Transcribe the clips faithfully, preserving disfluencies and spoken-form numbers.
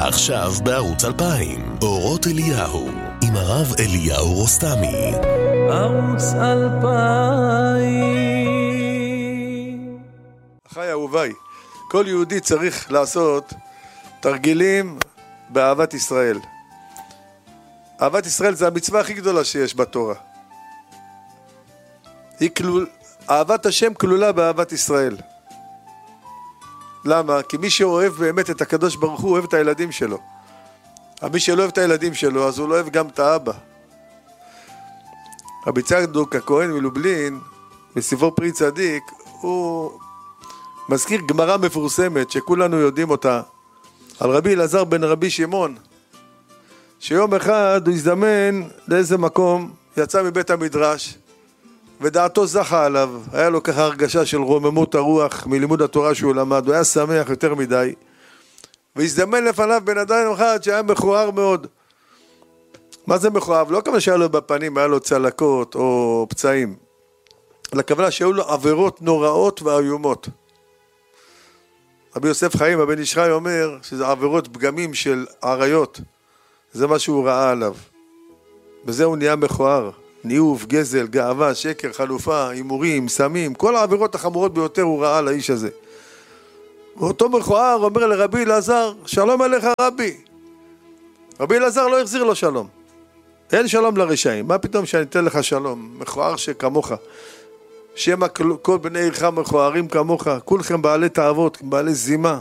עכשיו בערוץ אלפיים, אורות אליהו, עם הרב אליהו רוסטמי. ערוץ אלפיים. אחי אהוביי, כל יהודי צריך לעשות תרגילים באהבת ישראל. אהבת ישראל זה המצווה הכי גדולה שיש בתורה. היא כלול, אהבת השם כלולה באהבת ישראל. למה? כי מי שאוהב באמת את הקדוש ברוך הוא אוהב את הילדים שלו. מי שלא אוהב את הילדים שלו אז הוא לא אוהב גם את האבא. רבי צדוק הכהן מלובלין בספרו פרי צדיק הוא מזכיר גמרא מפורסמת שכולנו יודעים אותה על רבי אלעזר בן רבי שמעון, שיום אחד הוא הזדמן לאיזה מקום, יצא מבית המדרש ודעתו זכה עליו, היה לו ככה הרגשה של רוממות הרוח מלימוד התורה שהוא למד, הוא היה שמח יותר מדי, והזדמן לפניו בן אדם אחד שהיה מכוער מאוד. מה זה מכוער? לא כמה שהיה לו בפנים, היה לו צלקות או פצעים, לכוונה שהיו לו עבירות נוראות ואיומות. רבי יוסף חיים הבן איש חי אומר שזה עבירות פגמים של עריות, זה מה שהוא ראה עליו, בזה הוא נהיה מכוער. ניאוף, גזל, גאווה, שקר, חלופה, הימורים, סמים, כל העבירות החמורות ביותר הוא ראה לאיש הזה. ואותו מכוער אומר לרבי אלעזר, שלום עליך רבי. רבי אלעזר לא החזיר לו שלום. אין שלום לרשעים, מה פתאום שאני אתן לך שלום? מכוער שכמוך. שמא כל בני עירך מכוערים כמוך, כולכם בעלי תאוות, בעלי זימה.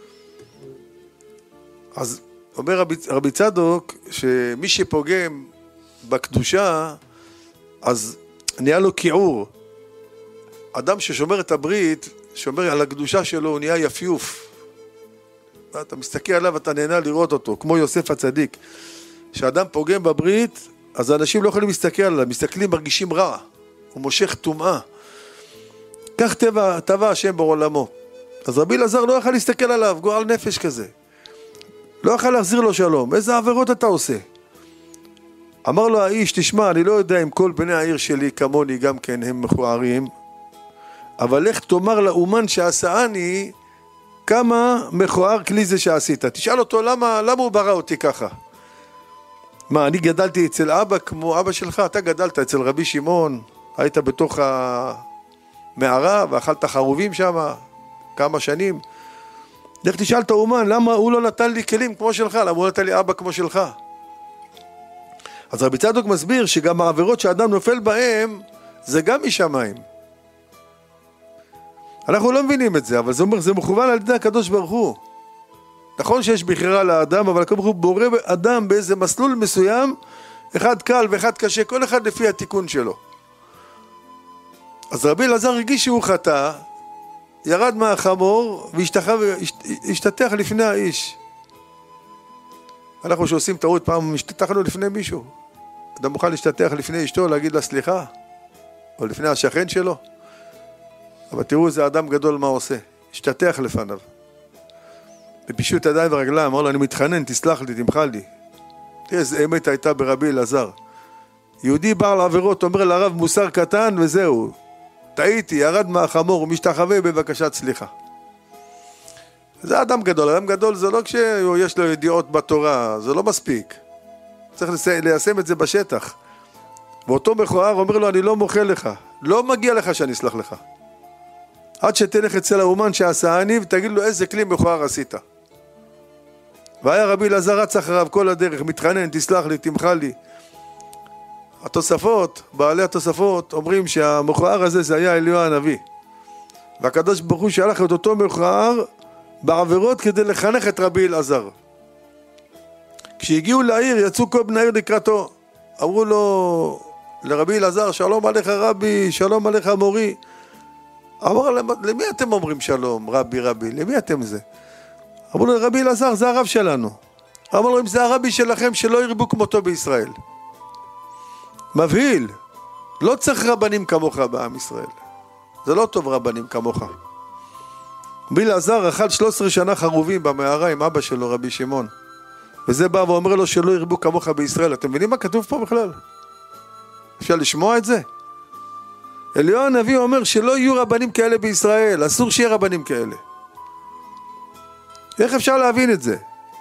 אז אומר רבי, רבי צדוק שמי שפוגם בקדושה אז נהיה לו כיעור. אדם ששומר את הברית, שומר על הקדושה שלו, הוא נהיה יפיוף. אתה מסתכל עליו, אתה נהנה לראות אותו, כמו יוסף הצדיק. כשאדם פוגם בברית, אז האנשים לא יכולים להסתכל עליו, מסתכלים, מרגישים רע. הוא מושך טומאה. כך טבע, טבע השם בעולמו. אז רבי אלעזר לא יכול להסתכל עליו, גועל נפש כזה. לא יכול להחזיר לו שלום. איזה עבירות אתה עושה? אמר לו האיש, תשמע, אני לא יודע אם כל בני העיר שלי כמוני גם כן הם מכוערים, אבל לך תאמר לאומן שעשאני כמה מכוער כלי זה שעשית. תשאל אותו למה, למה הוא ברא אותי ככה. מה, אני גדלתי אצל אבא כמו אבא שלך? אתה גדלת אצל רבי שמעון, היית בתוך המערה ואכלת חרובים שם כמה שנים. לך תשאל את האומן למה הוא לא נתן לי כלים כמו שלך, למה הוא נתן לי אבא כמו שלך. אז רבי צדוק מסביר שגם העבירות שאדם נופל בהם זה גם משמיים. אנחנו לא מבינים את זה, אבל זה אומר, זה מכוון על ידי הקדוש ברוך הוא. נכון שיש בחירה לאדם, אבל הקדוש ברוך הוא בורא אדם באיזה מסלול מסוים, אחד קל ואחד קשה, כל אחד לפי התיקון שלו. אז רבי אלעזר הרגיש שהוא חטא, ירד מהחמור והשתתח לפני האיש. אנחנו שעושים טעות פעם השתתחנו לפני מישהו. אדם מוכן להשתתח לפני אשתו, להגיד לה סליחה, או לפני השכן שלו. אבל תראו איזה אדם גדול מה עושה, השתתח לפניו. בפישוט ידיים ורגליים, אמר לו אני מתחנן, תסלח לי, תמחל לי. תראה איזה אמת הייתה ברבי אלעזר. יהודי בעל עבירות אומר לרב מוסר קטן וזהו. טעיתי, ירד מהחמור, משתחווה בבקשת סליחה. זה אדם גדול, אדם גדול זה לא כשיש לו ידיעות בתורה, זה לא מספיק. צריך ליישם את זה בשטח. ואותו מכוער אומר לו, אני לא מוחה לך, לא מגיע לך שאני אסלח לך. עד שתלך אצל האומן שעשאני ותגיד לו איזה כלי מכוער עשית. והיה רבי אלעזר רץ אחריו כל הדרך, מתחנן, תסלח לי, תמחל לי. התוספות, בעלי התוספות, אומרים שהמכוער הזה זה היה אליהו הנביא. והקדוש ברוך הוא שלח את אותו מכוער בעבירות כדי לחנך את רבי אלעזר. כשהגיעו לעיר יצאו כל בני העיר לקראתו, אמרו לו לרבי אלעזר שלום עליך רבי, שלום עליך מורי. אמר להם למי אתם אומרים שלום רבי רבי, למי אתם זה? אמרו לו רבי אלעזר זה הרב שלנו. אמר לו אם זה הרבי שלכם שלא ירבו כמותו בישראל. מבהיל, לא צריך רבנים כמוך בעם ישראל, זה לא טוב רבנים כמוך. רבי אלעזר אכל שלוש עשרה שנה חרובים במערה עם אבא שלו רבי שמעון, וזה בא ואומר לו שלא ירבו כמוך בישראל. אתם מבינים מה כתוב פה בכלל? אפשר לשמוע את זה? אליהו הנביא אומר שלא יהיו רבנים כאלה בישראל, אסור שיהיה רבנים כאלה. איך אפשר להבין את זה?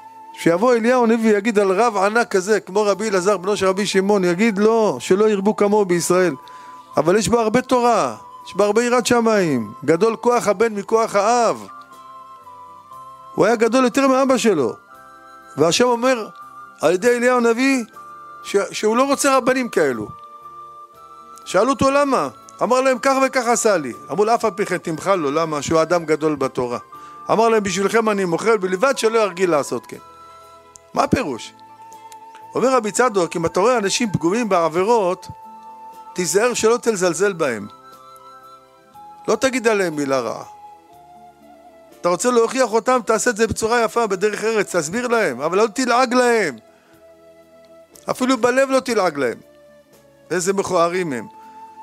שיבוא אליהו הנביא ויגיד על רב ענק כזה, כמו רבי אלעזר בנו של רבי שמעון, יגיד לא, שלא ירבו כמוהו בישראל. אבל יש בה הרבה תורה, יש בה הרבה יראת שמיים, גדול כוח הבן מכוח האב. הוא היה גדול יותר מאבא שלו. והשם אומר על ידי אליהו הנביא ש... שהוא לא רוצה רבנים כאלו. שאלו אותו למה? אמר להם כך וכך עשה לי. אמרו לאף על פי כן תמחל לו, למה? שהוא אדם גדול בתורה. אמר להם בשבילכם אני מוכר בלבד שלא ירגיל לעשות כן. מה הפירוש? אומר רבי צדוק, אם אתה רואה אנשים פגומים בעבירות, תיזהר שלא תלזלזל בהם. לא תגיד עליהם מילה רעה. אתה רוצה להוכיח אותם, תעשה את זה בצורה יפה, בדרך ארץ, תסביר להם, אבל לא תלעג להם. אפילו בלב לא תלעג להם. איזה מכוערים הם.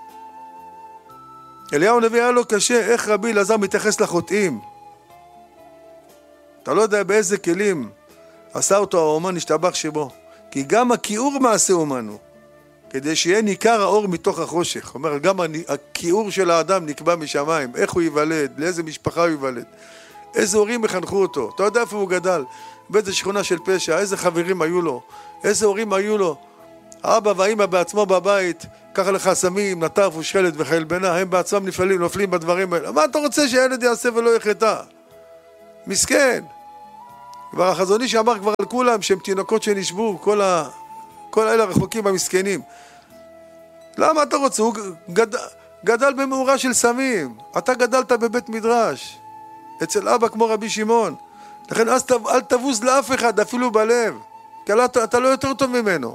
אליהו הנביא היה לו קשה, איך רבי אלעזר מתייחס לחוטאים. אתה לא יודע באיזה כלים עשה אותו האומן השתבח שבו. כי גם הכיעור מעשה אומן הוא. כדי שיהיה ניכר האור מתוך החושך. אומר, גם הכיעור של האדם נקבע משמיים. איך הוא ייוולד, לאיזה משפחה הוא ייוולד. איזה הורים יחנכו אותו. אתה יודע איפה הוא גדל. באיזה שכונה של פשע, איזה חברים היו לו. איזה הורים היו לו. האבא והאמא בעצמו בבית, ככה לך סמים, נטף ושחלת וחלבנה, הם בעצמם נפלים, נופלים בדברים האלה. מה אתה רוצה שהילד יעשה ולא יחטא? מסכן. כבר החזוני שאמר כבר על כולם שהם תינוקות שנשבו, כל, ה... כל האלה הרחוקים המסכנים. למה אתה רוצה? הוא גד... גדל במאורה של סמים. אתה גדלת בבית מדרש. אצל אבא כמו רבי שמעון. לכן אז ת... אל תבוז לאף אחד, אפילו בלב. כי אתה, אתה לא יותר טוב ממנו.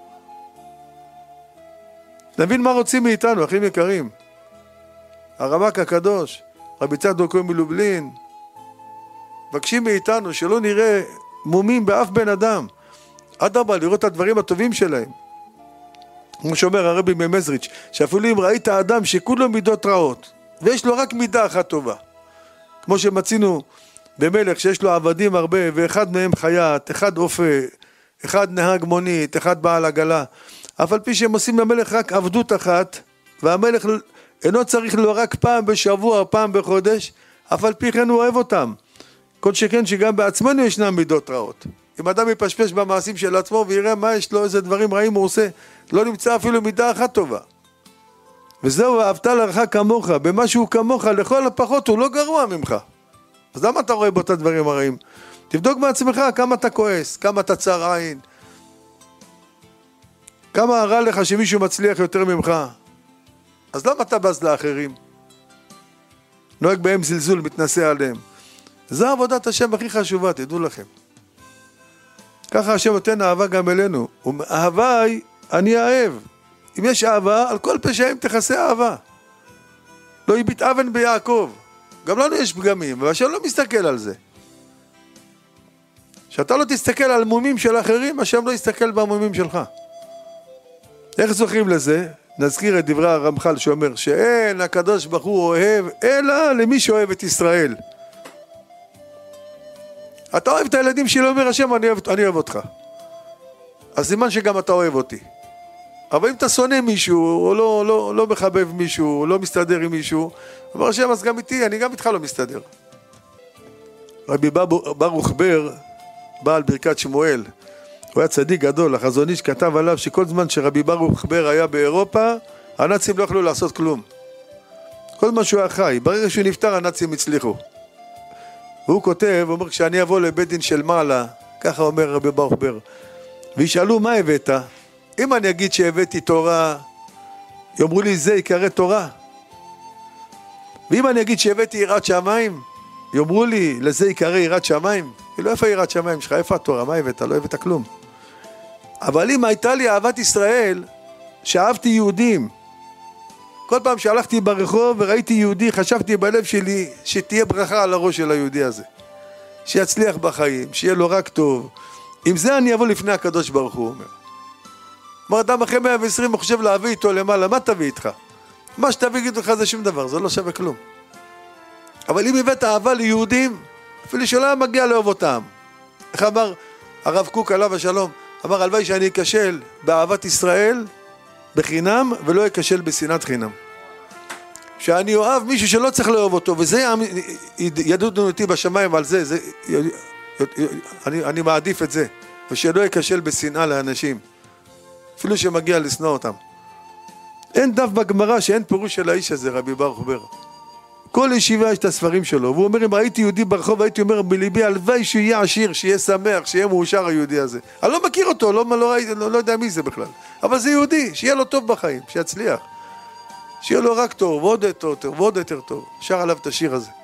נבין מה רוצים מאיתנו, אחים יקרים. הרמ"ק הקדוש, רבי צדוק מלובלין, מבקשים מאיתנו שלא נראה מומים באף בן אדם. אדרבה, לראות את הדברים הטובים שלהם. כמו שאומר הרבי ממזריץ', שאפילו אם ראית אדם שכולו מידות רעות, ויש לו רק מידה אחת טובה. כמו שמצינו במלך שיש לו עבדים הרבה, ואחד מהם חייט, אחד אופה, אחד נהג מונית, אחד בעל עגלה. אף על פי שהם עושים למלך רק עבדות אחת, והמלך אינו צריך לו רק פעם בשבוע, פעם בחודש, אף על פי כן הוא אוהב אותם. כל שכן שגם בעצמנו ישנם מידות רעות. אם אדם יפשפש במעשים של עצמו ויראה מה יש לו, איזה דברים רעים הוא עושה, לא נמצא אפילו מידה אחת טובה. וזהו, אהבת לרעך כמוך, במה שהוא כמוך, לכל הפחות הוא לא גרוע ממך. אז למה אתה רואה בו את הדברים הרעים? תבדוק בעצמך כמה אתה כועס, כמה אתה צר עין, כמה הרע לך שמישהו מצליח יותר ממך. אז למה אתה בז לאחרים? נוהג בהם זלזול, מתנסה עליהם. זו עבודת השם הכי חשובה, תדעו לכם. ככה השם נותן אהבה גם אלינו. אהבה היא, אני אהב. אם יש אהבה, על כל פשעים תכסה אהבה. לא יביט אבן ביעקב. גם לנו יש פגמים, והשם לא מסתכל על זה. שאתה לא תסתכל על מומים של אחרים, השם לא יסתכל במומים שלך. איך זוכרים לזה? נזכיר את דברי הרמח"ל שאומר שאין הקדוש ברוך הוא אוהב אלא למי שאוהב את ישראל. אתה אוהב את הילדים שלי, אומר השם אני אוהב, אני אוהב אותך. אז סימן שגם אתה אוהב אותי. אבל אם אתה שונא מישהו, או לא, לא, לא מחבב מישהו, או לא מסתדר עם מישהו, אומר השם אז גם איתי, אני גם איתך לא מסתדר. רבי ברוך בר, בעל ברכת שמואל, הוא היה צדיק גדול, החזון איש כתב עליו שכל זמן שרבי ברוך בר היה באירופה, הנאצים לא יכלו לעשות כלום. כל זמן שהוא היה חי, ברגע שהוא נפטר הנאצים הצליחו. והוא כותב, הוא אומר, כשאני אבוא לבית דין של מעלה, ככה אומר רבי ברוך בר, וישאלו מה הבאת? אם אני אגיד שהבאתי תורה, יאמרו לי זה יקרא תורה. ואם אני אגיד שהבאתי יראת שמיים, יאמרו לי לזה יקרא יראת שמיים. לא איפה יראת שמיים שלך, איפה התורה? מה הבאת? לא הבאת כלום. אבל אם הייתה לי אהבת ישראל, שאהבתי יהודים, כל פעם שהלכתי ברחוב וראיתי יהודי, חשבתי בלב שלי שתהיה ברכה על הראש של היהודי הזה. שיצליח בחיים, שיהיה לו רק טוב. עם זה אני אבוא לפני הקדוש ברוך הוא, אומר. אומר, אדם אחרי מאה ועשרים הוא חושב להביא איתו למעלה, מה תביא איתך? מה שתביא איתך זה שום דבר, זה לא שווה כלום. אבל אם הבאת אהבה ליהודים, אפילו שלא מגיע לאהוב אותם. איך אמר הרב קוק עליו השלום? אמר, הלוואי שאני אכשל באהבת ישראל בחינם, ולא אכשל בשנאת חינם. שאני אוהב מישהו שלא צריך לאהוב אותו, וזה ידעו אותי בשמיים על זה, זה אני, אני מעדיף את זה, ושלא יקשל בשנאה לאנשים, אפילו שמגיע לשנוא אותם. אין דף בגמרא שאין פירוש של האיש הזה, רבי ברוך בר. כל ישיבה יש את הספרים שלו, והוא אומר, אם הייתי יהודי ברחוב, הייתי אומר בליבי, הלוואי שיהיה עשיר, שיהיה שמח, שיהיה מאושר היהודי הזה. אני לא מכיר אותו, לא, לא, לא, לא יודע מי זה בכלל. אבל זה יהודי, שיהיה לו טוב בחיים, שיצליח. שיהיה לו רק טוב, ועוד יותר טוב, ועוד יותר טוב. שר עליו את השיר הזה.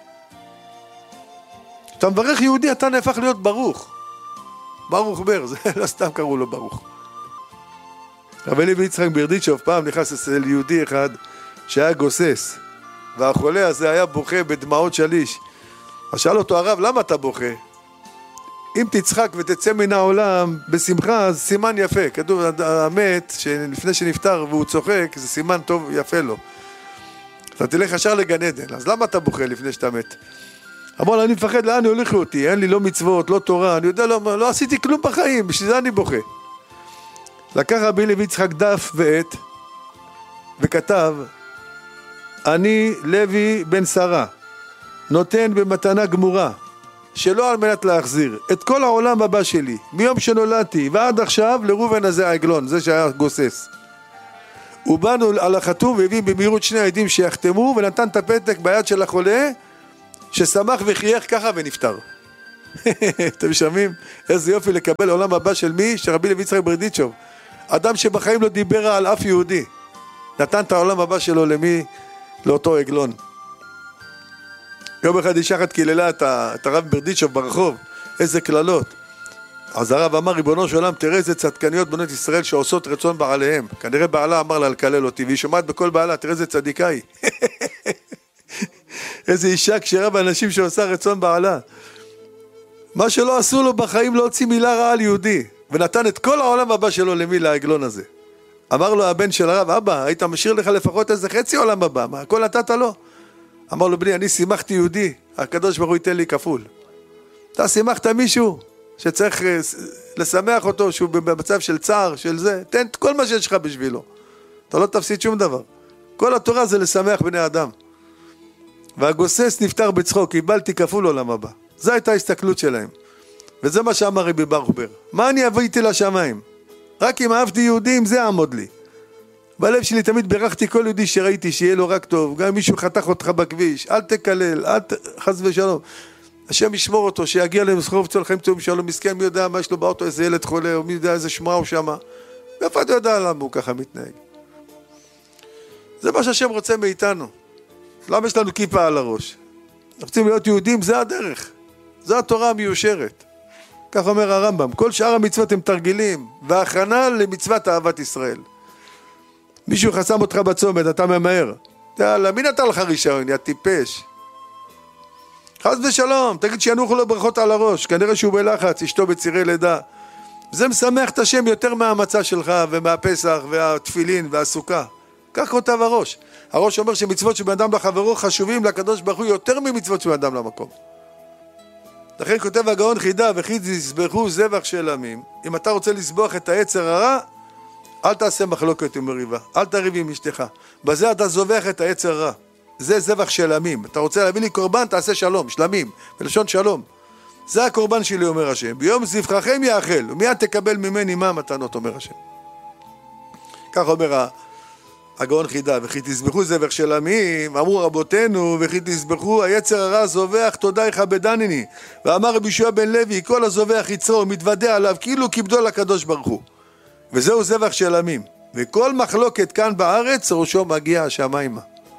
אתה מברך יהודי, אתה נהפך להיות ברוך. ברוך בר, זה לא סתם קראו לו ברוך. רבי לוי יצחק ברדיצ'וב פעם נכנס אצל יהודי אחד שהיה גוסס, והחולה הזה היה בוכה בדמעות שליש. אז שאל אותו הרב, למה אתה בוכה? אם תצחק ותצא מן העולם בשמחה, אז סימן יפה. כתוב, המת, שלפני שנפטר והוא צוחק, זה סימן טוב, יפה לו. אתה תלך ישר לגן עדן, אז למה אתה בוכה לפני שאתה מת? אמר לו, אני מפחד, לאן יוליכו אותי? אין לי לא מצוות, לא תורה, אני יודע, לא, לא עשיתי כלום בחיים, בשביל זה אני בוכה. לקח רבי לוי יצחק דף ועט, וכתב, אני לוי בן שרה, נותן במתנה גמורה, שלא על מנת להחזיר, את כל העולם הבא שלי, מיום שנולדתי ועד עכשיו, לראובן הזה העגלון, זה שהיה גוסס. ובאנו על החתום והביא במהירות שני העדים שיחתמו, ונתן את הפתק ביד של החולה, ששמח וחייך ככה ונפטר. אתם שומעים? איזה יופי לקבל עולם הבא של מי? של רבי לוי יצחק ברדיצ'וב. אדם שבחיים לא דיבר על אף יהודי. נתן את העולם הבא שלו למי? לאותו עגלון. יום אחד אישה אחת קיללה את, את הרב ברדיצ'וב ברחוב. איזה כללות. אז הרב אמר, ריבונו של עולם, תראה איזה צדקניות בנות ישראל שעושות רצון בעליהם. כנראה בעלה אמר לה לקלל אותי, והיא שומעת בכל בעלה, תראה איזה צדיקה היא. איזה אישה כשרה באנשים שעושה רצון בעלה. מה שלא עשו לו בחיים לא הוציא מילה רעה על יהודי, ונתן את כל העולם הבא שלו למי? לעגלון הזה. אמר לו הבן של הרב, אבא, היית משאיר לך לפחות איזה חצי עולם הבא, מה, הכל נתת לו? אמר לו, בני, אני שימחתי יהודי, הקדוש ברוך הוא ייתן לי כפול. אתה שימחת מישהו שצריך לשמח אותו, שהוא במצב של צער, של זה, תן את כל מה שיש לך בשבילו. אתה לא תפסיד שום דבר. כל התורה זה לשמח בני אדם. והגוסס נפטר בצחוק, קיבלתי כפול עולם הבא. זו הייתה ההסתכלות שלהם. וזה מה שאמר רבי ברוך בר. מה אני אבוא איתי לשמיים? רק אם אהבתי יהודים, זה עמוד לי. בלב שלי תמיד ברכתי כל יהודי שראיתי, שיהיה לו רק טוב. גם אם מישהו חתך אותך בכביש, אל תקלל, אל ת... חס ושלום. השם ישמור אותו, שיגיע להם סחוב צול חיים טובים שלום, מסכן, מי יודע מה יש לו באוטו, איזה ילד חולה, או מי יודע איזה שמוע הוא שמה. ואיפה אתה יודע למה הוא ככה מתנהג? זה מה שהשם רוצה מאיתנו. למה יש לנו כיפה על הראש? אנחנו רוצים להיות יהודים, זה הדרך. זה התורה המיושרת. כך אומר הרמב"ם. כל שאר המצוות הם תרגילים, והכנה למצוות אהבת ישראל. מישהו חסם אותך בצומת, אתה ממהר. יאללה, מי נתן לך רישיון? יא טיפש. חס ושלום, תגיד שינוחו לו ברכות על הראש. כנראה שהוא בלחץ, אשתו בצירי לידה. זה משמח את השם יותר מהמצה שלך, ומהפסח, והתפילין, והסוכה. כך כותב הראש. הראש אומר שמצוות של בן אדם לחברו חשובים לקדוש ברוך הוא יותר ממצוות של בן אדם למקום. לכן כותב הגאון חידה, וכי תזבחו זבח של עמים. אם אתה רוצה לסבוח את היצר הרע, אל תעשה מחלוקת עם מריבה, אל תריב עם אשתך. בזה אתה זובח את היצר הרע. זה זבח של עמים. אתה רוצה להביא לי קורבן, תעשה שלום, שלמים, בלשון שלום. זה הקורבן שלי, אומר השם. ביום זבחכם יאכל, ומיד תקבל ממני מה מתנות, אומר השם. כך אומר הגאון חידה, וכי תזבחו זבח של עמים, אמרו רבותינו, וכי תזבחו היצר הרע זובח, תודה יכבדני. ואמר רבי יהושע בן לוי, כל הזובח יצרו, מתוודע עליו, כאילו כיבדו לקדוש ברוך הוא. וזהו זבח של עמים. וכל מחלוקת כאן בארץ, ראשו מגיע השמיימה.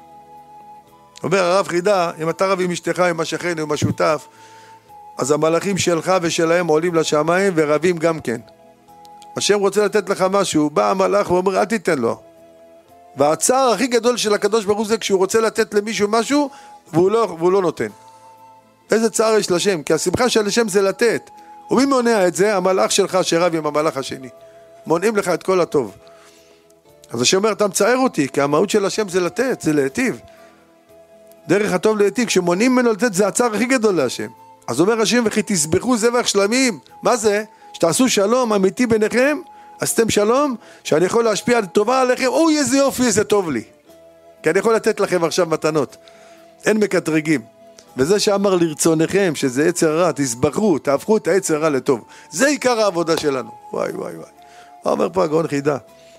אומר הרב חידה, אם אתה רב עם אשתך, עם השכן, עם השותף, אז המלאכים שלך ושלהם עולים לשמיים ורבים גם כן. השם רוצה לתת לך משהו, בא המלאך ואומר, אל תיתן לו. והצער הכי גדול של הקדוש ברוך הוא זה כשהוא רוצה לתת למישהו משהו והוא לא, והוא לא נותן. איזה צער יש לשם? כי השמחה של השם זה לתת. ומי מונע את זה? המלאך שלך שרב עם המלאך השני. מונעים לך את כל הטוב. אז השם אומר, אתה מצער אותי, כי המהות של השם זה לתת, זה להיטיב. דרך הטוב להיטיב, כשמונעים ממנו לתת זה הצער הכי גדול להשם. אז אומר השם, וכי תזבחו זבח שלמים. מה זה? שתעשו שלום אמיתי ביניכם, עשיתם שלום, שאני יכול להשפיע טובה עליכם, אוי איזה יופי, איזה טוב לי. כי אני יכול לתת לכם עכשיו מתנות. אין מקטרגים. וזה שאמר לרצונכם, שזה יצר הרע, תסבכו, תהפכו את היצר הרע לטוב. זה עיקר העבודה שלנו. וואי וואי וואי. מה אומר פה הגאון חידה?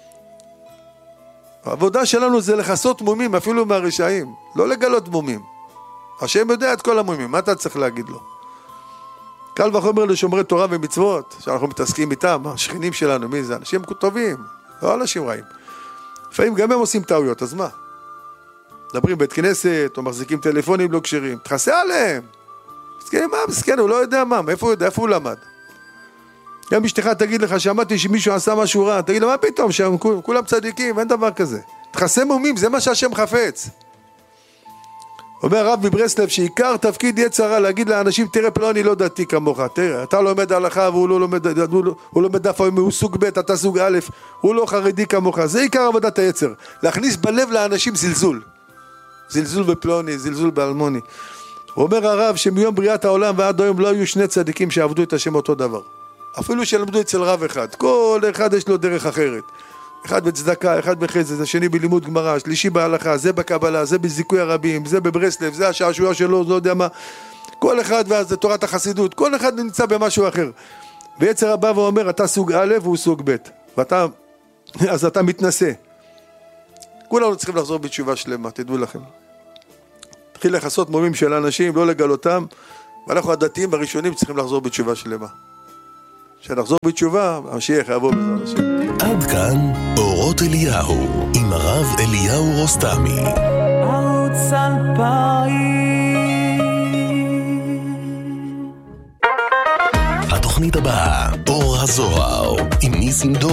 העבודה שלנו זה לחסות מומים, אפילו מהרשעים. לא לגלות מומים. השם יודע את כל המומים, מה אתה צריך להגיד לו? קל וחומר לשומרי תורה ומצוות, שאנחנו מתעסקים איתם, השכנים שלנו, מי זה? אנשים טובים, לא אנשים רעים. לפעמים גם הם עושים טעויות, אז מה? מדברים בית כנסת, או מחזיקים טלפונים לא כשרים, תחסה עליהם. מסכן, מה? מסכן, הוא לא יודע מה, איפה הוא יודע, איפה הוא למד? גם אשתך תגיד לך, שמעתי שמישהו עשה משהו רע, תגיד לו, מה פתאום, שם כולם צדיקים, אין דבר כזה. תחסה מומים, זה מה שהשם חפץ. אומר הרב מברסלב, שעיקר תפקיד יצר הרע, להגיד לאנשים, תראה פלוני לא דתי כמוך, תראה, אתה לומד הלכה והוא לא לומד, הוא לא, הוא לומד דף, הוא סוג ב', אתה סוג א', הוא לא חרדי כמוך, זה עיקר עבודת היצר, להכניס בלב לאנשים זלזול, זלזול בפלוני, זלזול באלמוני. הוא אומר הרב שמיום בריאת העולם ועד היום לא היו שני צדיקים שעבדו את השם אותו דבר, אפילו שלמדו אצל רב אחד, כל אחד יש לו דרך אחרת, אחד בצדקה, אחד בחסד, השני בלימוד גמרא, שלישי בהלכה, זה בקבלה, זה בזיכוי הרבים, זה בברסלב, זה השעשוע שלו, זה לא יודע מה, כל אחד, ואז זה תורת החסידות, כל אחד נמצא במשהו אחר. ויצר הבא ואומר, אתה סוג א' והוא סוג ב', ואתה, אז אתה מתנשא. כולנו צריכים לחזור בתשובה שלמה, תדעו לכם. תתחיל לחסות מומים של אנשים, לא לגלותם, ואנחנו הדתיים הראשונים צריכים לחזור בתשובה שלמה. שנחזור בתשובה, המשיח יבוא בעזרת השם. עד כאן אורות אליהו עם הרב אליהו רוסתמי. ערוץ אלפיים. התוכנית הבאה, אור הזוהר עם ניסים דור.